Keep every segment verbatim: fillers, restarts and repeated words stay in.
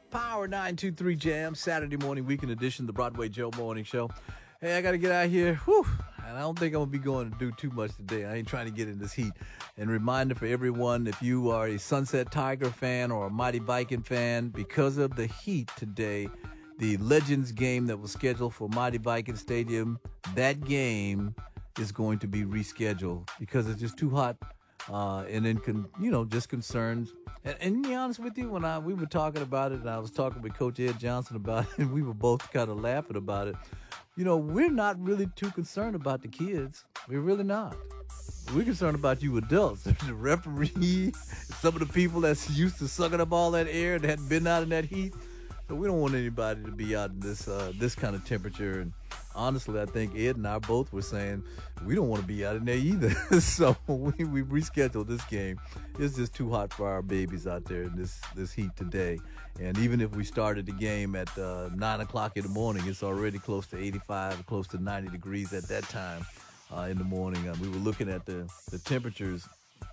Power nine two three Jam, Saturday morning, weekend edition, the Broadway Joe Morning Show. Hey, I got to get out here. Whew. And I don't think I'm going to be going to do too much today. I ain't trying to get in this heat. And reminder for everyone, if you are a Sunset Tiger fan or a Mighty Viking fan, because of the heat today, the Legends game that was scheduled for Mighty Viking Stadium, that game is going to be rescheduled because it's just too hot. Uh, and then, con- you know, just concerns. And, and to be honest with you, when I we were talking about it, and I was talking with Coach Ed Johnson about it, and we were both kind of laughing about it. You know, we're not really too concerned about the kids. We're really not. We're concerned about you adults, the referee, some of the people that's used to sucking up all that air and hadn't been out in that heat. So we don't want anybody to be out in this uh, this kind of temperature. And honestly, I think Ed and I both were saying we don't want to be out in there either. So we, we rescheduled this game. It's just too hot for our babies out there in this, this heat today. And even if we started the game at uh, nine o'clock in the morning, it's already close to eighty-five, close to ninety degrees at that time uh, in the morning. Uh, we were looking at the, the temperatures,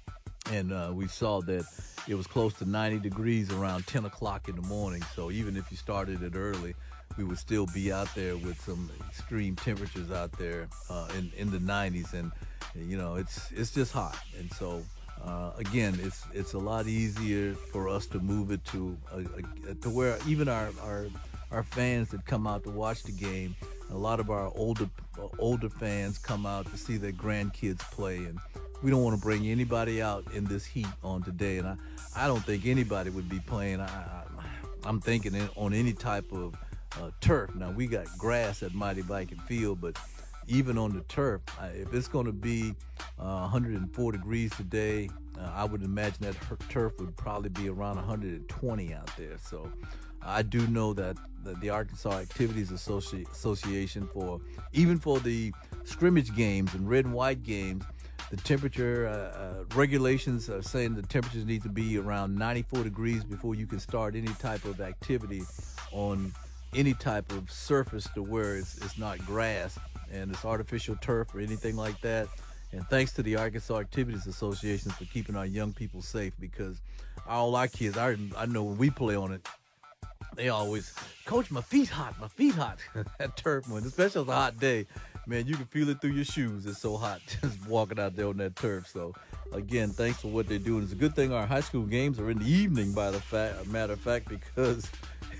and uh, we saw that it was close to ninety degrees around ten o'clock in the morning. So even if you started it early, we would still be out there with some extreme temperatures out there uh, in, in the nineties. And, you know, it's it's just hot. And so, uh, again, it's it's a lot easier for us to move it to a, a, to where even our, our our fans that come out to watch the game, a lot of our older uh, older fans come out to see their grandkids play. And we don't want to bring anybody out in this heat on today. And I, I don't think anybody would be playing. I, I, I'm thinking on any type of uh, turf. Now, we got grass at Mighty Viking Field, but even on the turf, if it's going to be uh, one hundred four degrees today, uh, I would imagine that turf would probably be around one hundred twenty out there. So I do know that the, the Arkansas Activities Associ- Association, for even for the scrimmage games and red and white games, the temperature uh, uh, regulations are saying the temperatures need to be around ninety-four degrees before you can start any type of activity on any type of surface to where it's, it's not grass and it's artificial turf or anything like that. And thanks to the Arkansas Activities Association for keeping our young people safe, because all our kids, I, I know when we play on it, they always, Coach, my feet hot, my feet hot. That turf one, especially on a hot day, man, you can feel it through your shoes. It's so hot just walking out there on that turf. So, again, thanks for what they're doing. It's a good thing our high school games are in the evening, by the fact, matter of fact, because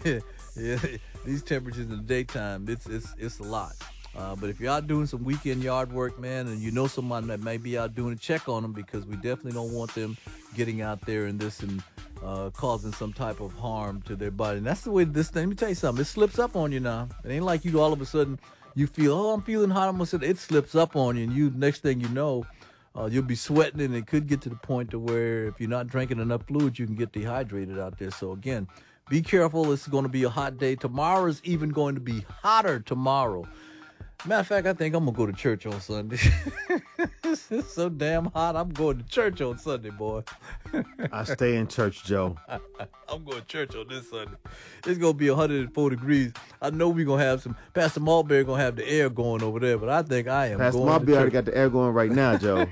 yeah, these temperatures in the daytime, it's it's it's a lot. Uh, but if you're out doing some weekend yard work, man, and you know someone that may be out doing a check on them, because we definitely don't want them getting out there in this and uh, causing some type of harm to their body. And that's the way this thing, let me tell you something, it slips up on you now. It ain't like you all of a sudden, you feel, oh, I'm feeling hot, I'm gonna sit. It slips up on you, and you, next thing you know, uh, you'll be sweating, and it could get to the point to where if you're not drinking enough fluid, you can get dehydrated out there. So again, be careful. It's going to be a hot day. Tomorrow is even going to be hotter tomorrow. Matter of fact, I think I'm going to go to church on Sunday. It's so damn hot. I'm going to church on Sunday, boy. I stay in church, Joe. I'm going to church on this Sunday. It's going to be one hundred four degrees. I know we're going to have some, Pastor Mulberry going to have the air going over there, but I think I am Pastor going Mulberry to church. already got the air going right now, Joe.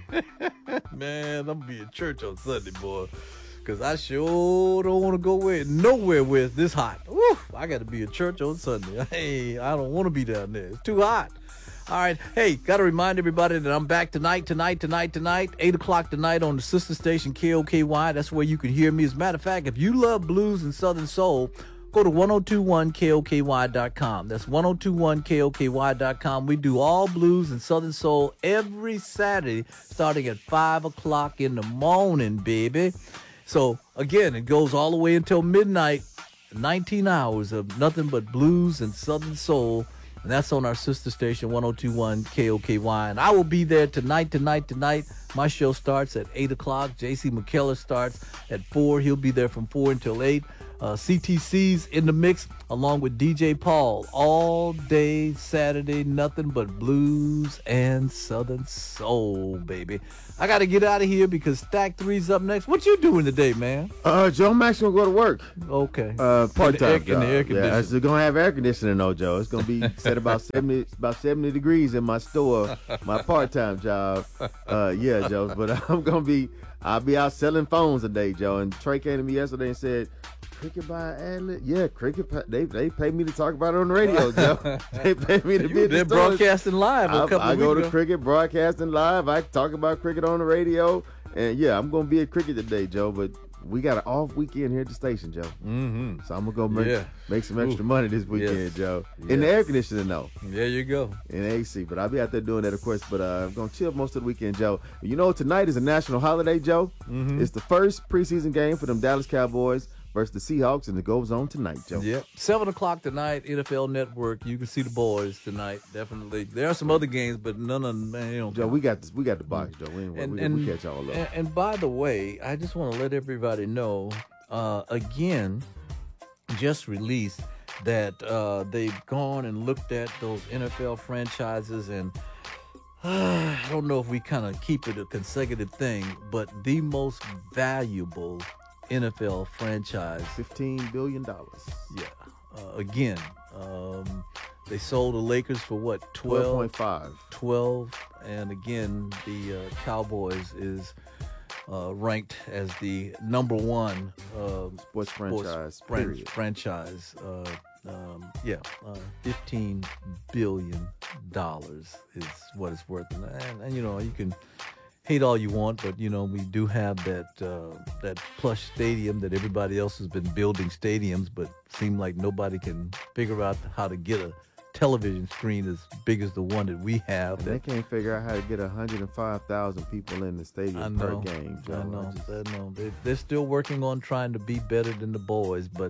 Man, I'm going to be in church on Sunday, boy. Because I sure don't want to go away, nowhere where it's this hot. Woo, I got to be at church on Sunday. Hey, I don't want to be down there. It's too hot. All right. Hey, got to remind everybody that I'm back tonight, tonight, tonight, tonight, eight o'clock tonight on the sister station K O K Y. That's where you can hear me. As a matter of fact, if you love blues and Southern soul, go to ten twenty-one K O K Y dot com. That's ten twenty-one K O K Y dot com. We do all blues and Southern soul every Saturday starting at five o'clock in the morning, baby. So, again, it goes all the way until midnight, nineteen hours of nothing but blues and Southern soul. And that's on our sister station, ten twenty-one K O K Y. And I will be there tonight, tonight, tonight. My show starts at eight o'clock. J C McKellar starts at four. He'll be there from four until eight. Uh, C T C's in the mix, along with D J Paul. All day Saturday, nothing but blues and Southern soul, baby. I got to get out of here because Stack three's up next. What you doing today, man? Uh, Joe, I'm actually going to go to work. Okay. Uh, part-time in the air, in the air job. Yeah, it's going to have air conditioning, though, Joe. It's going to be set about seventy, about seventy degrees in my store, my part-time job. Uh, yeah, that, Joe. But I'm gonna be, I'll be out selling phones today, Joe. And Trey came to me yesterday and said, "Cricket by ad-lib?" Yeah, cricket. They they pay me to talk about it on the radio, Joe. They pay me to You be were at the there stores. broadcasting live a I, couple I of go weeks to ago. cricket broadcasting live. I talk about cricket on the radio, and yeah, I'm gonna be at cricket today, Joe. But we got an off weekend here at the station, Joe. Mm-hmm. So I'm gonna go make, Yeah. make some extra Ooh. money this weekend, Yes. Joe. In the Yes. air conditioning, though. There you go. In A C, but I'll be out there doing that, of course. But uh, I'm gonna chill most of the weekend, Joe. You know, tonight is a national holiday, Joe. Mm-hmm. It's the first preseason game for them Dallas Cowboys versus the Seahawks, and it goes on tonight, Joe. Yep. Seven o'clock tonight, N F L Network. You can see the boys tonight. Definitely. There are some other games, but none of them. Man, you know, Joe, we got this. We got the box, Joe. We, ain't- And, we, and, we catch all up. and, and by the way, I just want to let everybody know, uh, again, just released that uh, they've gone and looked at those N F L franchises, and uh, I don't know if we kind of keep it a consecutive thing, but the most valuable N F L franchise, Fifteen billion dollars. yeah, uh, again, um, they sold the Lakers for what, Twelve twelve? point five. twelve, and again the uh, Cowboys is uh, ranked as the number one uh, Sports franchise. fran- period. franchise. Uh, um, yeah, uh, fifteen billion dollars is what it's worth, and, and, and you know you can hate all you want, but you know we do have that uh, that plush stadium that everybody else has been building stadiums, but seem like nobody can figure out how to get a television screen as big as the one that we have. And they That, can't figure out how to get one hundred five thousand people in the stadium I know, per game, Joe. I know, just- I know. They, they're still working on trying to be better than the boys, but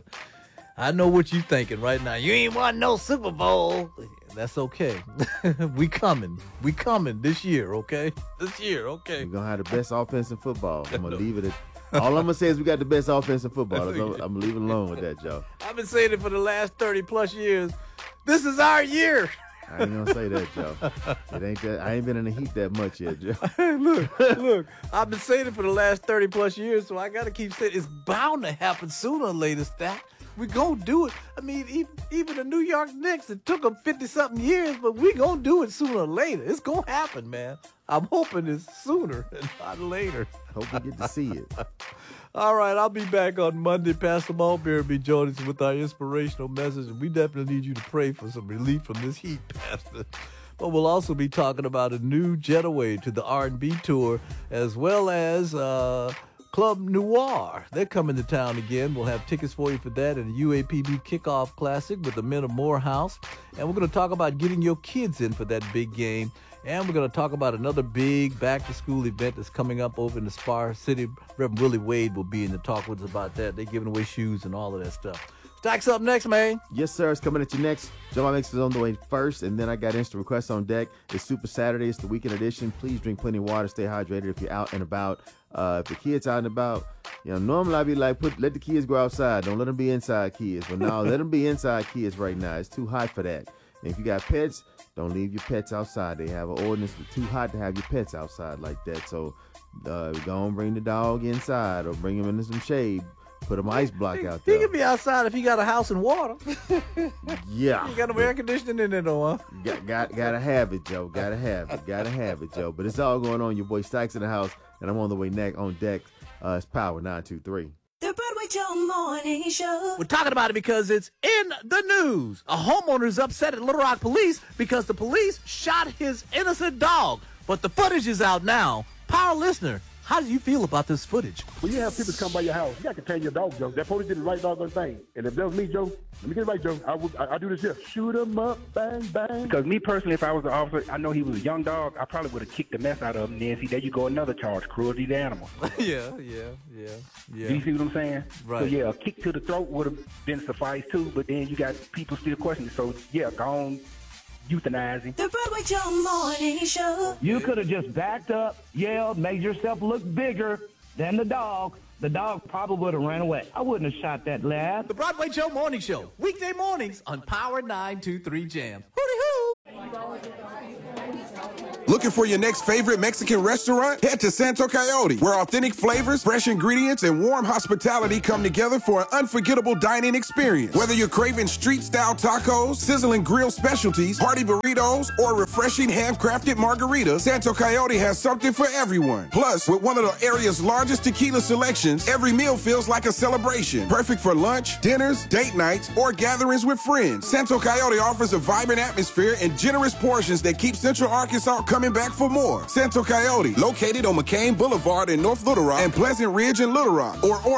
I know what you're thinking right now. You ain't won no Super Bowl. That's okay. we coming. We coming this year, okay? This year, okay? We're gonna have the best offense in football. I'm gonna No. leave it at all I'm gonna say is we got the best offense in football. I'm, I'm gonna leave it alone with that, Joe. I've been saying it for the last thirty plus years. This is our year. I ain't gonna say that, Joe. It ain't that I ain't been in the heat that much yet, Joe. look, look. I've been saying it for the last thirty plus years, so I got to keep saying it. It's bound to happen sooner or later, Stat. We gonna do it. I mean, even, even the New York Knicks, it took them fifty something years, but we gonna do it sooner or later. It's gonna happen, man. I'm hoping it's sooner and not later. Hope we get to see it. All right, I'll be back on Monday. Pastor Mulberry will be joining us with our inspirational message. And we definitely need you to pray for some relief from this heat, Pastor. But we'll also be talking about a new getaway to the R and B tour, as well as uh, Club Noir. They're coming to town again. We'll have tickets for you for that and a U A P B Kickoff Classic with the men of Morehouse. And we're going to talk about getting your kids in for that big game. And we're going to talk about another big back-to-school event that's coming up over in the Spar City. Reverend Willie Wade will be in to talk with us about that. They're giving away shoes and all of that stuff. Stacks up next, man. Yes, sir. It's coming at you next. Joe Mix is on the way first, and then I got instant requests on deck. It's Super Saturday. It's the weekend edition. Please drink plenty of water. Stay hydrated if you're out and about. Uh, if the kids out and about, you know, normally I'd be like, put let the kids go outside. Don't let them be inside kids. But now let them be inside kids right now. It's too hot for that. And if you got pets, don't leave your pets outside. They have an ordinance that's too hot to have your pets outside like that. So uh, go and bring the dog inside or bring him into some shade. Put an ice block out He there. can be outside if he got a house and water. Yeah. You got no air conditioning in there, though, huh? Got, got, gotta have it, Joe. Gotta have it. Gotta have it, Joe. But it's all going on. Your boy Stacks in the house, and I'm on the way neck on deck. Uh, it's Power nine two three. The Broadway Joe Morning Show. We're talking about it because it's in the news. A homeowner is upset at Little Rock police because the police shot his innocent dog. But the footage is out now. Power listener, how do you feel about this footage? When you have people come by your house, you got to contain your dog, Joe. That police did the right doggone thing. And if that was me, Joe, let me get it right, Joe. I would, I, I do this here. Shoot 'em up, bang, bang. Because me personally, if I was the officer, I know he was a young dog, I probably would have kicked the mess out of him. Then see, there you go, another charge, cruelty to animals. yeah, yeah, yeah, yeah. Do you see what I'm saying? Right. So yeah, a kick to the throat would have been suffice too, but then you got people still questioning. So yeah, go on, euthanize him. The Broadway Joe Morning Show. You could have just backed up, yelled, made yourself look bigger than the dog. The dog probably would have ran away. I wouldn't have shot that lad. The Broadway Joe Morning Show, weekday mornings on Power nine two three Jam. Hooty hoo! Looking for your next favorite Mexican restaurant? Head to Santo Coyote, where authentic flavors, fresh ingredients, and warm hospitality come together for an unforgettable dining experience. Whether you're craving street-style tacos, sizzling grill specialties, hearty burritos, or refreshing handcrafted margaritas, Santo Coyote has something for everyone. Plus, with one of the area's largest tequila selections, every meal feels like a celebration. Perfect for lunch, dinners, date nights, or gatherings with friends. Santo Coyote offers a vibrant atmosphere and generous portions that keep Central Arkansas coming back for more. Santo Coyote, located on McCain Boulevard in North Little Rock and Pleasant Ridge in Little Rock, or